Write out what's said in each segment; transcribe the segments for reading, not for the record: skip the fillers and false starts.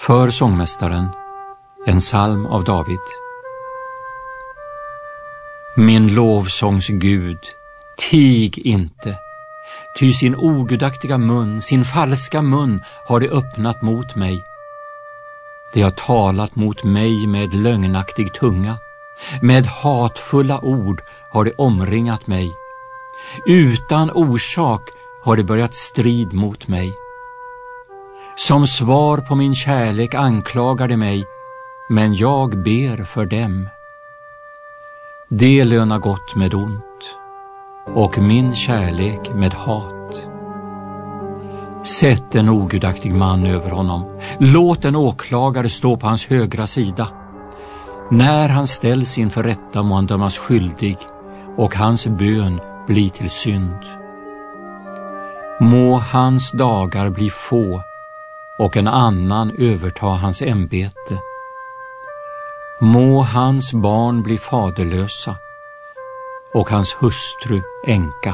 För sångmästaren, en psalm av David. Min lovsångs Gud, tig inte, ty sin ogudaktiga mun, sin falska mun har det öppnat mot mig. Det har talat mot mig med lögnaktig tunga, med hatfulla ord har det omringat mig. Utan orsak har det börjat strid mot mig. Som svar på min kärlek anklagar de mig, men jag ber för dem. Det lönar gott med ont, och min kärlek med hat. Sätt en ogudaktig man över honom. Låt en åklagare stå på hans högra sida. När han ställs inför rätta må han dömas skyldig, och hans bön bli till synd. Må hans dagar bli få, och en annan överta hans ämbete. Må hans barn bli faderlösa, och hans hustru änka.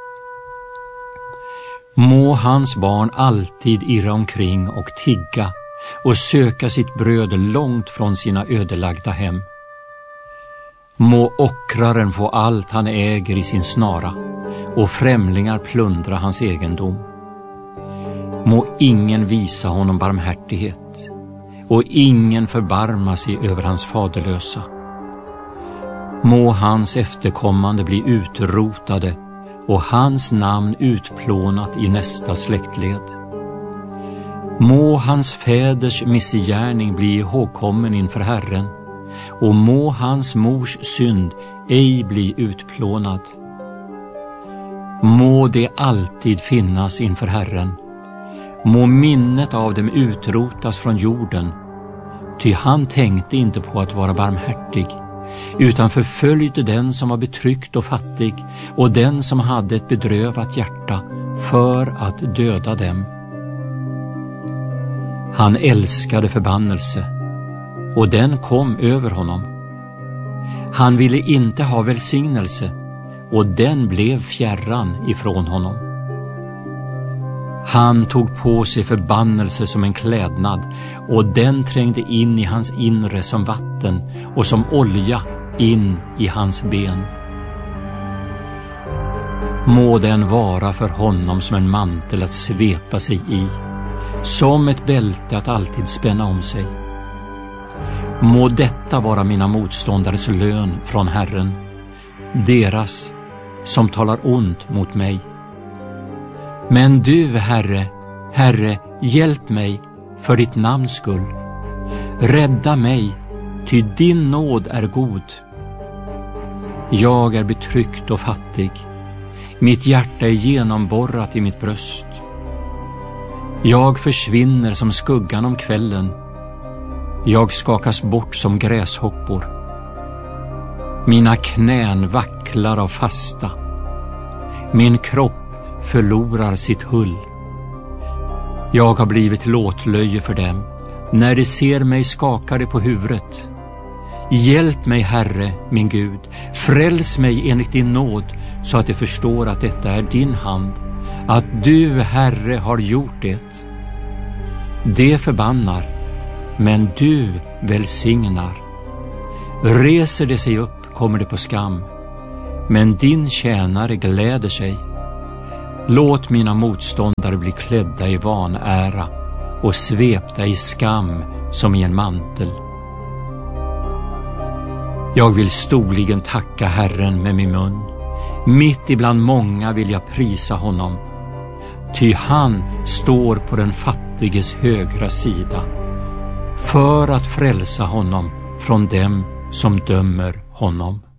Må hans barn alltid irra omkring och tigga och söka sitt bröd långt från sina ödelagda hem. Må ockraren få allt han äger i sin snara, och främlingar plundra hans egendom. Må ingen visa honom barmhärtighet, och ingen förbarma sig över hans faderlösa. Må hans efterkommande bli utrotade, och hans namn utplånat i nästa släktled. Må hans fäders missgärning bli ihågkommen inför Herren, och må hans mors synd ej bli utplånad. Må det alltid finnas inför Herren. Må minnet av dem utrotas från jorden, ty han tänkte inte på att vara barmhärtig, utan förföljde den som var betryckt och fattig och den som hade ett bedrövat hjärta för att döda dem. Han älskade förbannelse, och den kom över honom. Han ville inte ha välsignelse, och den blev fjärran ifrån honom. Han tog på sig förbannelse som en klädnad, och den trängde in i hans inre som vatten och som olja in i hans ben. Må den vara för honom som en mantel att svepa sig i, som ett bälte att alltid spänna om sig. Må detta vara mina motståndares lön från Herren, deras som talar ont mot mig. Men du, Herre, Herre, hjälp mig för ditt namns skull. Rädda mig, ty din nåd är god. Jag är betryckt och fattig. Mitt hjärta är genomborrat i mitt bröst. Jag försvinner som skuggan om kvällen. Jag skakas bort som gräshoppor. Mina knän vacklar av fasta. Min kropp förlorar sitt hull. Jag har blivit låtlöje för dem. När de ser mig skakar de på huvudet. Hjälp mig, Herre, min Gud. Fräls mig enligt din nåd, så att de förstår att detta är din hand, att du, Herre, har gjort det. De förbannar, men du välsignar. Reser de sig upp kommer de på skam, men din tjänare gläder sig. Låt mina motståndare bli klädda i vanära och svepta i skam som i en mantel. Jag vill storligen tacka Herren med min mun. Mitt ibland många vill jag prisa honom. Ty han står på den fattiges högra sida, för att frälsa honom från dem som dömer honom.